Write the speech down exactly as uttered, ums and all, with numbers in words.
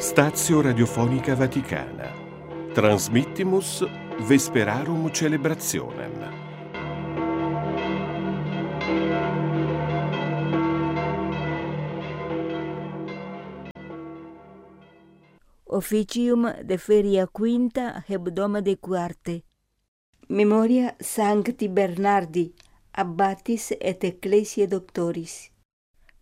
Stazio Radiofonica Vaticana. Transmittimus Vesperarum Celebrationem. Officium de feria quinta hebdomade quarte. Memoria Sancti Bernardi, abbatis et ecclesiae doctoris.